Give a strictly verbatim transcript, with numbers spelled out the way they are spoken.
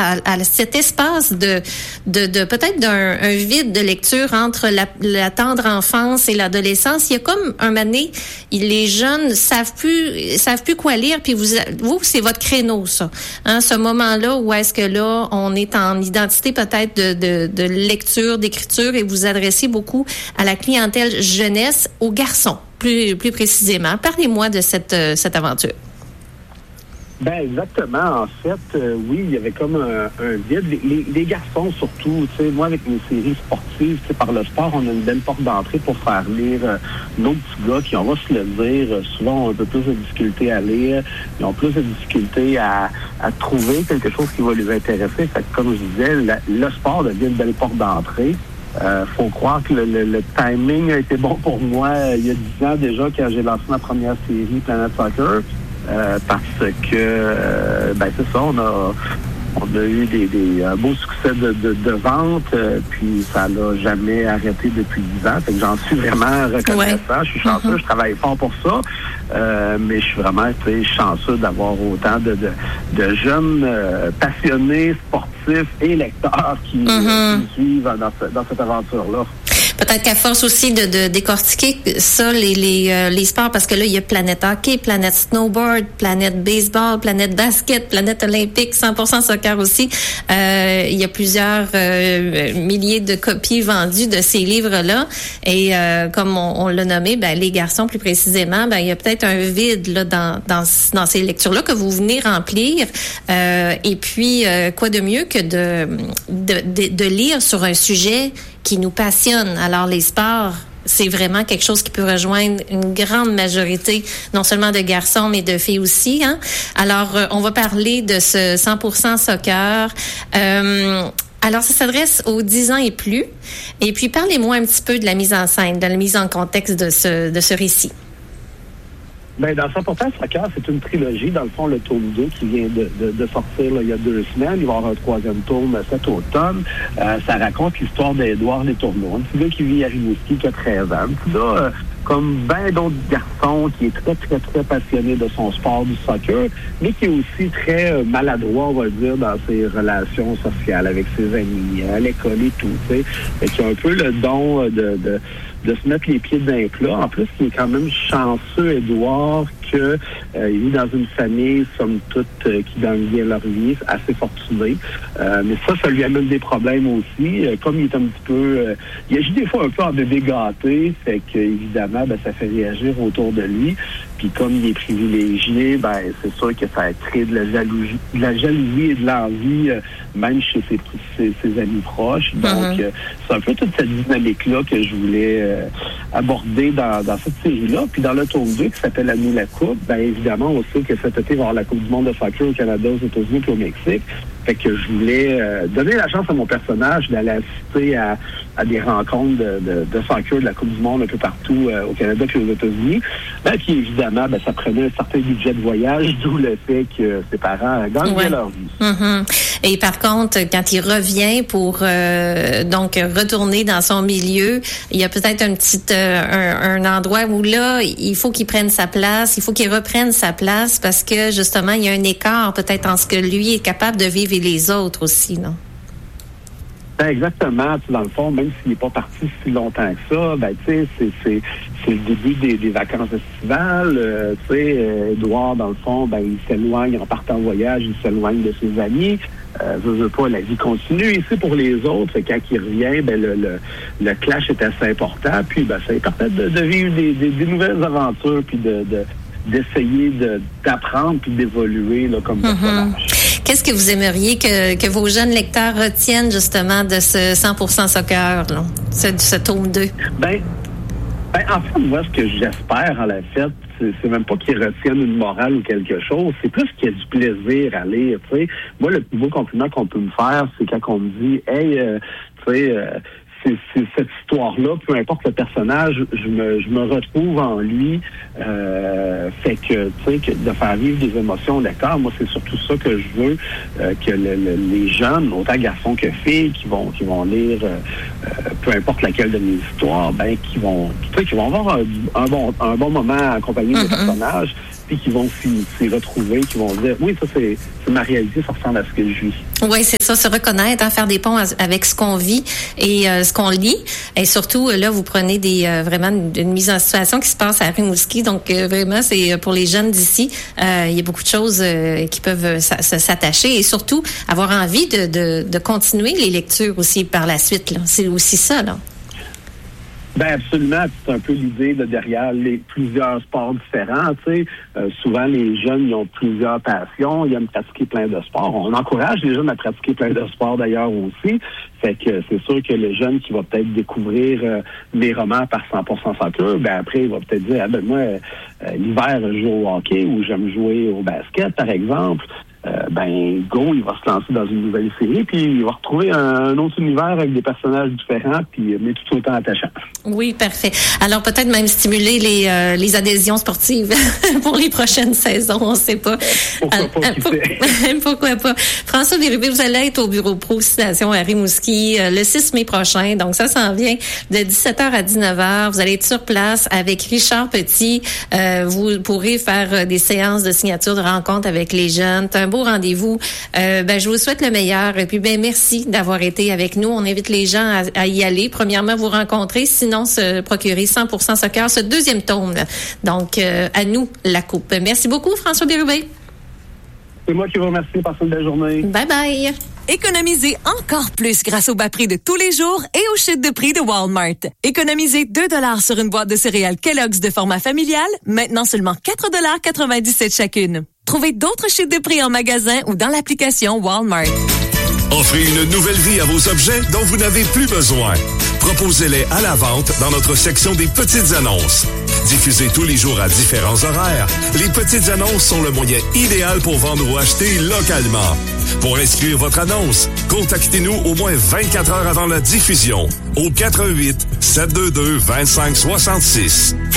à, à cet espace de, de, de peut-être d'un un vide de lecture entre la, la tendre enfance et l'adolescence. Il y a comme un moment donné, les jeunes savent plus, savent plus quoi lire, puis vous, vous, c'est votre créneau, ça. Hein, ce moment-là où est-ce que là, on est en identité peut-être de, de, de lecture, d'écriture, et vous adressez beaucoup à la clientèle jeunesse, aux garçons, plus, plus précisément. Parlez-moi de cette, euh, cette aventure. Ben exactement. En fait, euh, oui, il y avait comme un, un vide. Les, les, les garçons surtout, tu sais, moi avec mes séries sportives, tu sais, par le sport, on a une belle porte d'entrée pour faire lire euh, nos petits gars qui, on va se le dire, euh, souvent ont un peu plus de difficulté à lire, ils ont plus de difficulté à, à trouver quelque chose qui va les intéresser. Fait que, comme je disais, la, le sport devient une belle porte d'entrée. Euh, faut croire que le, le, le timing a été bon pour moi euh, il y a dix ans déjà quand j'ai lancé ma première série Planet Soccer. Euh, parce que, euh, ben c'est ça, on a, on a eu des, des un beau succès de, de, de vente, euh, puis ça n'a jamais arrêté depuis dix ans. Fait que j'en suis vraiment reconnaissant. Ouais. Je suis chanceux, mm-hmm. je travaille fort pour ça, euh, mais je suis vraiment très chanceux d'avoir autant de, de, de jeunes euh, passionnés, sportifs et lecteurs qui, mm-hmm. euh, qui me suivent dans, ce, dans cette aventure-là. Peut-être qu'à force aussi de, de décortiquer ça, les, les, euh, les sports, parce que là, il y a Planète Hockey, Planète Snowboard, Planète Baseball, Planète Basket, Planète Olympique, cent pour cent Soccer aussi. Euh, il y a plusieurs euh, milliers de copies vendues de ces livres-là. Et euh, comme on, on l'a nommé, ben, les garçons plus précisément, ben, il y a peut-être un vide là dans, dans, dans ces lectures-là que vous venez remplir. Euh, et puis, euh, quoi de mieux que de, de, de, de lire sur un sujet qui nous passionne. Alors, les sports, c'est vraiment quelque chose qui peut rejoindre une grande majorité, non seulement de garçons, mais de filles aussi. Hein? Alors, euh, on va parler de ce cent pour cent Soccer. Euh, alors, ça s'adresse aux dix ans et plus. Et puis, parlez-moi un petit peu de la mise en scène, de la mise en contexte de ce, de ce récit. Ben, dans cent pour cent Soccer, c'est une trilogie. Dans le fond, le tome deux qui vient de, de, de sortir là, il y a deux semaines. Il va y avoir un troisième tome cet automne. Euh, ça raconte l'histoire d'Édouard Letourneau. Un petit gars qui vit à Rimouski, qui a treize ans. Un petit gars, euh, comme bien d'autres garçons, qui est très, très, très passionné de son sport, du soccer, mais qui est aussi très euh, maladroit, on va dire, dans ses relations sociales avec ses amis, à l'école et tout, tu sais. Fait qu'il a un peu le don de... de de se mettre les pieds d'un plat. En plus, il est quand même chanceux, Édouard, que euh, il vit dans une famille, somme toute, euh, qui gagne bien leur vie, assez fortunée. Euh, mais ça, ça lui amène des problèmes aussi. Euh, comme il est un petit peu... Euh, il agit des fois un peu en bébé gâté, fait que évidemment, ben, ça fait réagir autour de lui. Puis comme il est privilégié, ben c'est sûr que ça crée de la jalousie, de la jalousie et de l'envie, euh, même chez ses, ses, ses amis proches. Donc, mm-hmm. euh, c'est un peu toute cette dynamique-là que je voulais euh, aborder dans, dans cette série-là. Puis dans le tome deux, qui s'appelle « À nous la coupe », ben évidemment, on sait que cet été, il va y avoir la Coupe du monde de soccer au Canada, aux États-Unis et au Mexique. Fait que je voulais euh, donner la chance à mon personnage d'aller assister à, à des rencontres de, de, de soccer de la Coupe du monde un peu partout euh, au Canada et aux États-Unis. Ben, puis évidemment, ben, ça prenait un certain budget de voyage, d'où le fait que ses parents gagnent ouais. leur vie. Mm-hmm. Et par contre, quand il revient pour euh, donc retourner dans son milieu, il y a peut-être un petit euh, un, un endroit où là, il faut qu'il prenne sa place, il faut qu'il reprenne sa place parce que justement, il y a un écart peut-être en ce que lui est capable de vivre et les autres aussi, non? Ben exactement. Tu sais, dans le fond, même s'il n'est pas parti si longtemps que ça, ben tu sais, c'est, c'est, c'est le début des, des vacances estivales. Euh, tu sais, euh, Édouard, dans le fond, ben il s'éloigne en partant en voyage, il s'éloigne de ses amis. Euh, je veux pas, la vie continue. Ici, pour les autres, quand il revient, ben le, le, le clash est assez important. Puis, ben ça lui permet de, de vivre des, des, des nouvelles aventures, puis de, de d'essayer de, d'apprendre puis d'évoluer là, comme personnage. Mm-hmm. Qu'est-ce que vous aimeriez que, que vos jeunes lecteurs retiennent justement de ce cent pour cent Soccer, là, ce, ce tome deux? Ben, ben, en fait, moi, ce que j'espère en la fait, c'est, c'est même pas qu'ils retiennent une morale ou quelque chose, c'est plus qu'il y a du plaisir à lire, tu sais. Moi, le plus beau compliment qu'on peut me faire, c'est quand on me dit « Hey, euh, tu sais... Euh, C'est, c'est cette histoire-là, peu importe le personnage, je me, je me retrouve en lui. Euh, fait que, tu sais, que de faire vivre des émotions au lecteur, moi, c'est surtout ça que je veux, euh, que le, le, les jeunes, autant garçons que filles, qui vont, qui vont lire, euh, euh, peu importe laquelle de mes histoires, ben, qui vont, tu sais, qui vont avoir un, un bon, un bon moment accompagné mm-hmm. des personnages. puis qui vont s'y, s'y retrouver, qui vont dire, oui, ça, c'est, c'est ma réalité, ça ressemble à ce que je vis. Oui, c'est ça, se reconnaître, hein, faire des ponts avec ce qu'on vit et euh, ce qu'on lit. Et surtout, là, vous prenez des euh, vraiment une, une mise en situation qui se passe à Rimouski. Donc, euh, vraiment, c'est pour les jeunes d'ici, euh, il y a beaucoup de choses euh, qui peuvent euh, s'attacher et surtout avoir envie de, de, de continuer les lectures aussi par la suite. Là. C'est aussi ça, là. Ben absolument, c'est un peu l'idée là, derrière les plusieurs sports différents. Tu sais, euh, souvent les jeunes ils ont plusieurs passions, ils aiment pratiquer plein de sports. On encourage les jeunes à pratiquer plein de sports d'ailleurs aussi. Fait que c'est sûr que le jeune qui va peut-être découvrir euh, mes romans par cent pour cent soccer, ben après il va peut-être dire ah ben moi euh, l'hiver je joue au hockey ou j'aime jouer au basket par exemple. Euh, ben go, il va se lancer dans une nouvelle série, puis il va retrouver un, un autre univers avec des personnages différents, puis mais tout autant attachants. Oui, parfait. Alors peut-être même stimuler les euh, les adhésions sportives pour les prochaines saisons, on ne sait pas. Pourquoi pas, euh, qui pour, sait? Pourquoi pas. François Bérubé, vous allez être au bureau Pro Citation à Rimouski euh, le six mai prochain, donc ça s'en vient de dix-sept heures à dix-neuf heures. Vous allez être sur place avec Richard Petit. Euh, vous pourrez faire euh, des séances de signature de rencontres avec les jeunes. C'est un beau rendez-vous. Euh, ben, je vous souhaite le meilleur. Et puis, ben, merci d'avoir été avec nous. On invite les gens à, à y aller. Premièrement, vous rencontrer. Sinon, se procurer cent pour cent Soccer, ce deuxième tome. Donc, euh, à nous, la coupe. Merci beaucoup, François Bérubé. C'est moi qui vous remercie. Passez une belle journée. Bye bye. Économisez encore plus grâce au bas prix de tous les jours et aux chutes de prix de Walmart. Économisez deux dollars sur une boîte de céréales Kellogg's de format familial, maintenant seulement quatre dollars quatre-vingt-dix-sept chacune. Trouvez d'autres chutes de prix en magasin ou dans l'application Walmart. Offrez une nouvelle vie à vos objets dont vous n'avez plus besoin. Proposez-les à la vente dans notre section des petites annonces. Diffusées tous les jours à différents horaires, les petites annonces sont le moyen idéal pour vendre ou acheter localement. Pour inscrire votre annonce, contactez-nous au moins vingt-quatre heures avant la diffusion au quatre un huit, sept deux deux, deux cinq six six.